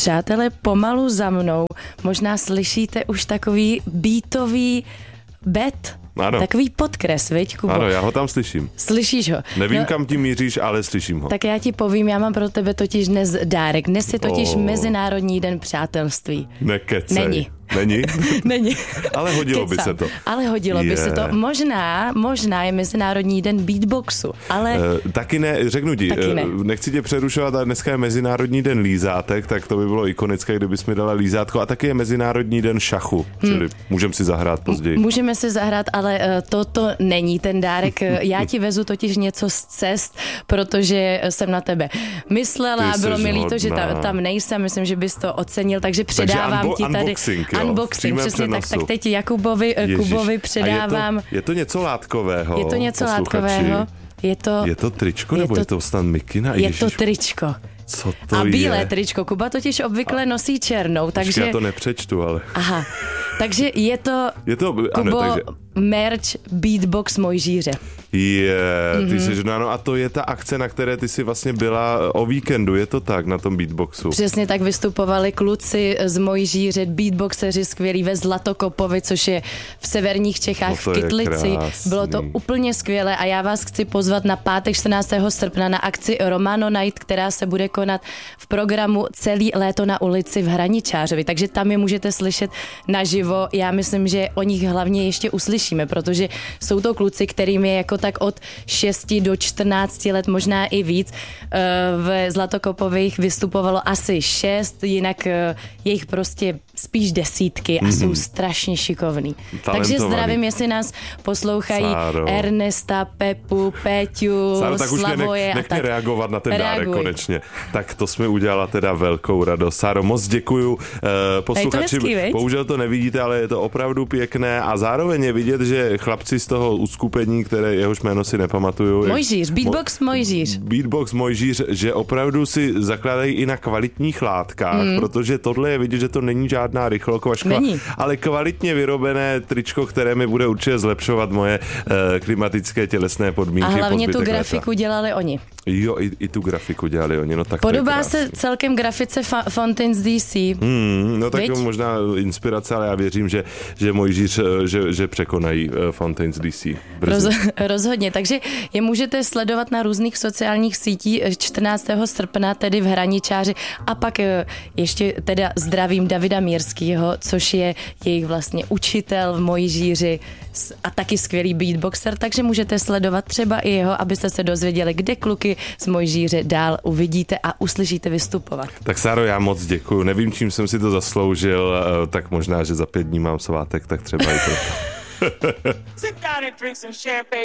Přátelé, pomalu za mnou možná slyšíte už takový beatový bed. Ano. Takový podkres, viď, Kubo? Ano, já ho tam slyším. Slyšíš ho? Nevím, kam tím míříš, ale slyším ho. Tak já ti povím, já mám pro tebe totiž dnes dárek. Dnes je totiž Mezinárodní den přátelství. Nekecej. Není? Není. Ale hodilo by se to. Ale hodilo by se to. Možná je Mezinárodní den beatboxu, ale... Taky ne, řeknu ti, nechci tě přerušovat, ale dneska je Mezinárodní den lízátek, tak to by bylo ikonické, kdybys mi dala lízátko. A taky je Mezinárodní den šachu, čili můžeme si zahrát později. Můžeme si zahrát, ale toto není ten dárek. Já ti vezu totiž něco z cest, protože jsem na tebe myslela, bylo mi líto, že tam nejsem, myslím, že bys to ocenil, takže předávám ti tady... Unboxing, přesně tak. Tak teď Kubovi předávám. Je to něco látkového. Je to něco látkového. Je to tričko, nebo je to snad mikina? Je to tričko. Co to je? A bílé tričko. Kuba totiž obvykle nosí černou, takže... Já to nepřečtu, ale... Aha, takže je to Kubo, ano, takže... merch Beatbox Mojžíře. Ty jsi, no a to je ta akce, na které ty jsi vlastně byla o víkendu, je to tak, na tom beatboxu? Přesně tak vystupovali kluci z Mojžíře, beatboxeři skvělí ve Zlatokopovi, což je v severních Čechách v Kytlici. Bylo to úplně skvělé a já vás chci pozvat na pátek 14. srpna na akci Romano Night, která se bude konat v programu Celý léto na ulici v Hraničářovi, takže tam je můžete slyšet naživo. Já myslím, že o nich hlavně ještě uslyšíme, protože jsou to kluci, kterým je jako tak od 6 do 14 let, možná i víc. V Zlatokopových vystupovalo asi 6, jinak je jich prostě spíš desítky a jsou strašně šikovný. Takže zdravím, jestli nás poslouchají Sáro. Ernesta, Pepu, Péťu, Sáro, tak Slavoje. Už nech reagovat na ten dárek konečně. Tak to jsme udělala teda velkou radost. Sáro, moc děkuju. Posluchači, bohužel to nevidíte, ale je to opravdu pěkné a zároveň je vidět, že chlapci z toho uskupení, které jehož jméno si nepamatuju. Mojžíř, Beatbox Mojžíř. Beatbox Mojžíř, že opravdu si zakládají i na kvalitních látkách, protože tohle je vidět, že to není žádná rychlokvaška, ale kvalitně vyrobené tričko, které mi bude určitě zlepšovat moje klimatické tělesné podmínky. A hlavně tu grafiku dělali oni. Jo, i tu grafiku dělali oni, no tak podobá se celkem grafice Fountains DC. No tak jo, možná inspirace, ale já věřím, že Mojžíř, že překonají Fountains DC. Rozhodně, takže je můžete sledovat na různých sociálních sítích 14. srpna, tedy v Hraničáři a pak ještě teda zdravím Davida Mírskýho, což je jejich vlastně učitel v Mojžíři a taky skvělý beatboxer, takže můžete sledovat třeba i jeho, abyste se dozvěděli, kde kluky z Mojžíře dál uvidíte a uslyšíte vystupovat. Tak Sáro, já moc děkuju. Nevím, čím jsem si to zasloužil, tak možná, že za 5 dní mám svátek, tak třeba i proto.